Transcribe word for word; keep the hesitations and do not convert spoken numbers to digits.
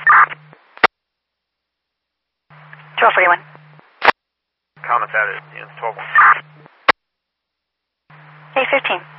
twelve forty-one. Comments added, units twelve one. eight fifteen.